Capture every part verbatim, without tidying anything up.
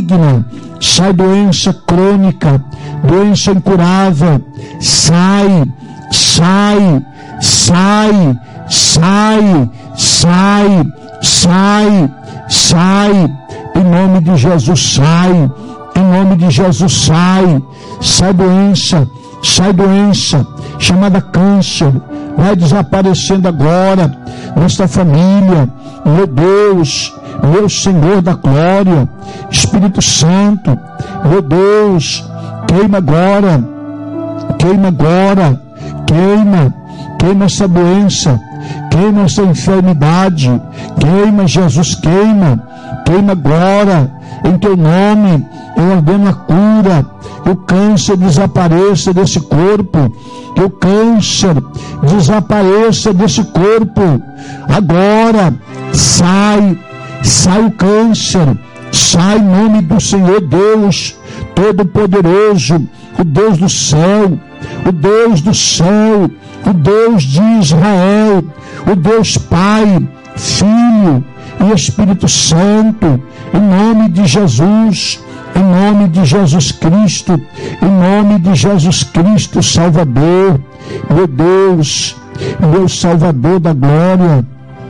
maligna, sai doença crônica, doença incurável, sai, sai, sai, sai, sai, sai, sai, em nome de Jesus sai, em nome de Jesus sai, sai doença, sai doença, chamada câncer, vai desaparecendo agora nesta família, meu Deus, meu Senhor da glória, Espírito Santo, meu Deus, queima agora, queima agora, queima, queima essa doença, queima essa enfermidade, queima, Jesus, queima, queima agora, em teu nome, eu ordeno a cura, que o câncer desapareça desse corpo, que o câncer desapareça desse corpo, agora, sai, sai o câncer, sai em nome do Senhor Deus, Todo-Poderoso, o Deus do céu, o Deus do céu, o Deus de Israel, o Deus Pai, Filho e Espírito Santo, em nome de Jesus, em nome de Jesus Cristo, em nome de Jesus Cristo Salvador, meu Deus, meu Salvador da glória,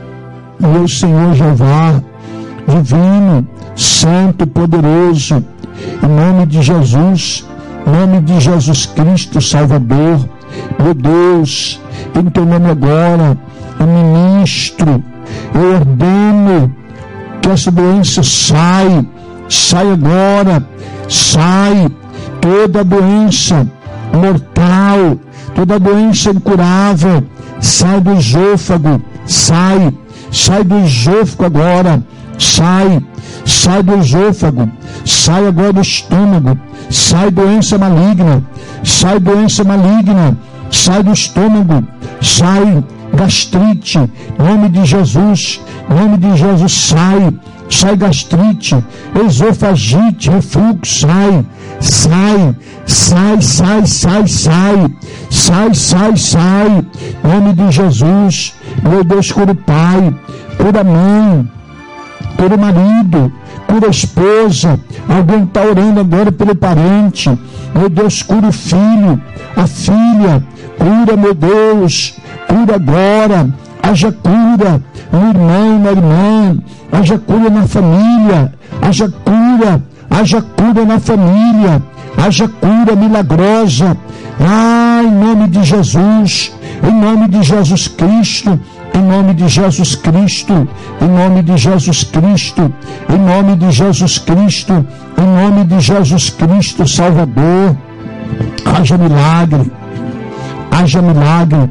meu Senhor Jeová, divino, santo, poderoso, em nome de Jesus, em nome de Jesus Cristo Salvador, meu Deus, em teu nome agora, eu ministro, eu ordeno que essa doença sai, sai agora, sai, toda doença mortal, toda doença incurável, sai do esôfago, sai, sai do esôfago agora, sai, sai do esôfago, sai agora do estômago, sai doença maligna, sai doença maligna, sai do estômago, sai gastrite, em nome de Jesus, em nome de Jesus, sai, sai gastrite, esofagite, refluxo, sai, sai, sai, sai, sai, sai, sai, sai, sai, em nome de Jesus, meu Deus, cura o pai, cura a mãe, cura o marido, cura a esposa, alguém está orando agora pelo parente, meu Deus, cura o filho, a filha, cura, meu Deus, cura agora, haja cura no irmão, na irmã, haja cura na família, haja cura, haja cura na família, haja cura milagrosa, ah, em nome de Jesus, em nome de Jesus Cristo, em nome de Jesus Cristo, em nome de Jesus Cristo, em nome de Jesus Cristo, em nome de Jesus Cristo Salvador, haja milagre, haja milagre,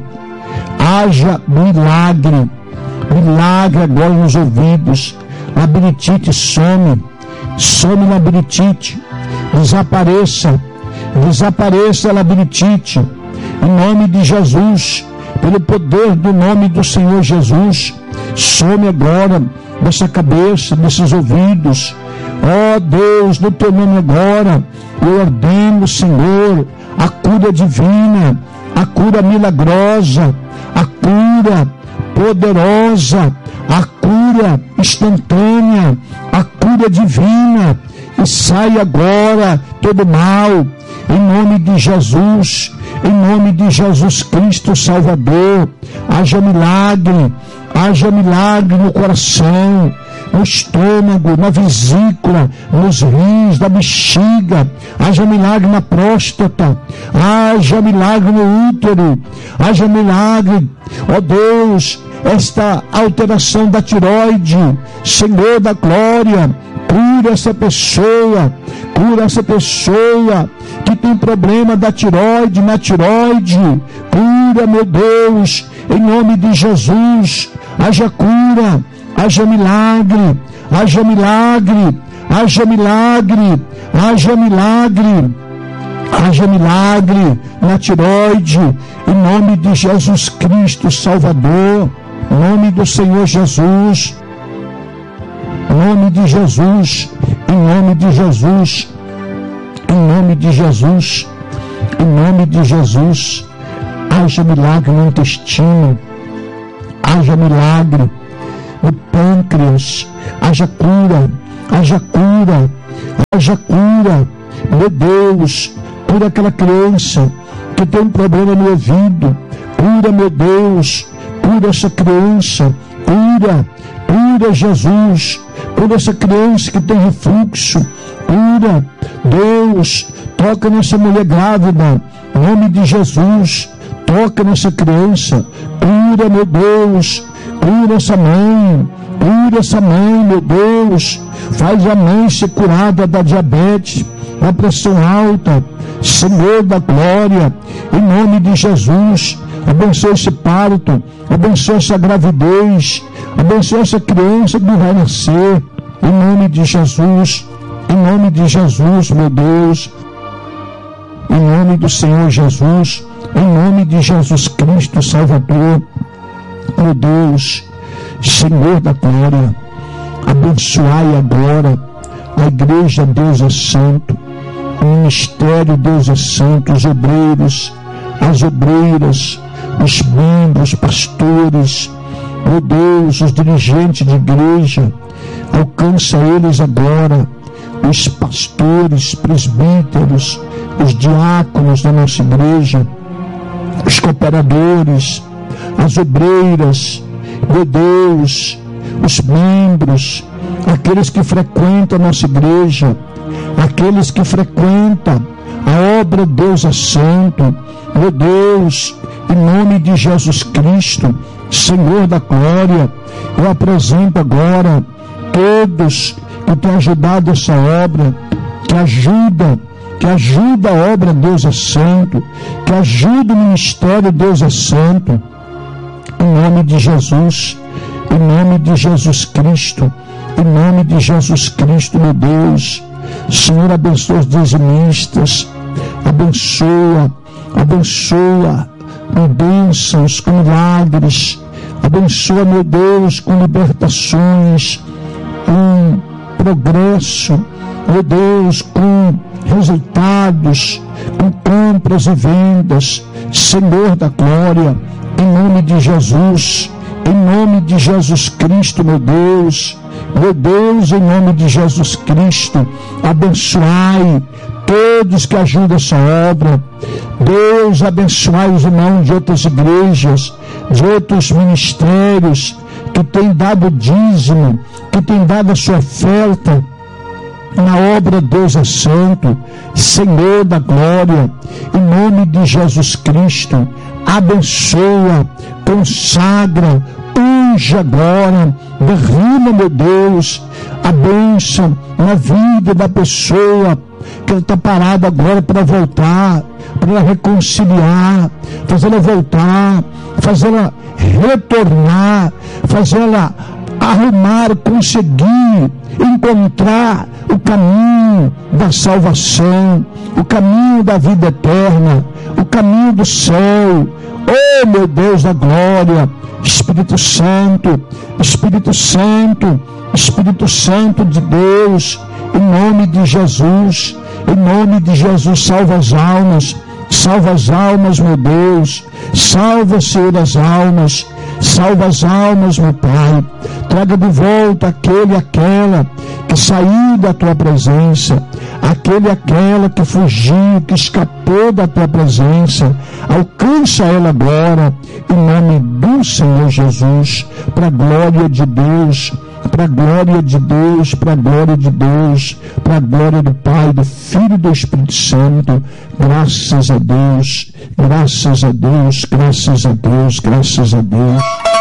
haja milagre, milagre agora nos ouvidos, labirintite some, some labirintite, desapareça, desapareça a labirintite, em nome de Jesus, pelo poder do nome do Senhor Jesus, some agora dessa cabeça, desses ouvidos, ó Deus, no teu nome agora, eu ordeno, Senhor, a cura divina, a cura milagrosa, a cura poderosa, a cura instantânea, a cura divina, e sai agora todo mal, em nome de Jesus, em nome de Jesus Cristo Salvador, haja milagre, haja milagre no coração, no estômago, na vesícula, nos rins, na bexiga, haja milagre na próstata, haja milagre no útero, haja milagre, ó Deus, esta alteração da tiroide, Senhor da glória, cura essa pessoa, cura essa pessoa que tem problema da tiroide, na tiroide, cura, meu Deus, em nome de Jesus, haja cura, haja milagre, haja milagre, haja milagre, haja milagre, haja milagre na tiroide, em nome de Jesus Cristo Salvador, em nome do Senhor Jesus, em nome de Jesus, em nome de Jesus, em nome de Jesus, em nome de Jesus, haja milagre no intestino, haja milagre no pâncreas, haja cura, haja cura, haja cura, meu Deus, cura aquela criança que tem um problema no ouvido, cura, meu Deus, cura essa criança, cura, cura, Jesus, cura essa criança que tem refluxo, cura, Deus, toca nessa mulher grávida, em nome de Jesus, toca nessa criança, cura, meu Deus, cura essa mãe, cura essa mãe, meu Deus, faz a mãe ser curada da diabetes, da pressão alta, Senhor da glória, em nome de Jesus, abençoa esse parto, abençoa essa gravidez, abençoa essa criança que vai nascer, em nome de Jesus, em nome de Jesus, meu Deus, em nome do Senhor Jesus, em nome de Jesus Cristo, Salvador, meu Deus, Senhor da glória, abençoai agora a igreja, Deus é santo, o ministério, Deus é santo, os obreiros, as obreiras, os membros, pastores, meu Deus, os dirigentes de igreja, alcança eles agora, os pastores, presbíteros, os diáconos da nossa igreja, os cooperadores, as obreiras, meu Deus, os membros, aqueles que frequentam a nossa igreja, aqueles que frequentam a obra Deus é Santo, meu Deus, em nome de Jesus Cristo, Senhor da glória, eu apresento agora todos que têm ajudado essa obra, que ajuda, que ajuda a obra Deus é Santo, que ajuda o ministério Deus é Santo, em nome de Jesus, em nome de Jesus Cristo, em nome de Jesus Cristo, meu Deus, Senhor, abençoa os dizimistas, abençoa, abençoa com bênçãos, com milagres, abençoa, meu Deus, com libertações, com progresso, meu Deus, com resultados, com compras e vendas, Senhor da glória, em nome de Jesus, em nome de Jesus Cristo, meu Deus, meu Deus, em nome de Jesus Cristo, abençoai todos que ajudam essa obra, Deus, abençoai os irmãos de outras igrejas, de outros ministérios, que têm dado dízimo, que têm dado a sua oferta na obra Deus é Santo, Senhor da glória, em nome de Jesus Cristo, abençoa, consagra, unge agora, derrama, meu Deus, a bênção na vida da pessoa que ela está parada agora para voltar, para ela reconciliar, fazer ela voltar, fazer ela retornar, fazer ela arrumar, conseguir encontrar o caminho da salvação, o caminho da vida eterna, o caminho do céu. Oh, meu Deus da glória, Espírito Santo, Espírito Santo, Espírito Santo de Deus, em nome de Jesus, em nome de Jesus, salva as almas, salva as almas, meu Deus, salva, Senhor, as almas, salva as almas, meu Pai, traga de volta aquele e aquela que saiu da Tua presença, aquele e aquela que fugiu, que escapou da Tua presença, alcança ela agora, em nome do Senhor Jesus, para a glória de Deus, para a glória de Deus, para a glória de Deus, para a glória do Pai, do Filho e do Espírito Santo. Graças a Deus, graças a Deus, graças a Deus, graças a Deus.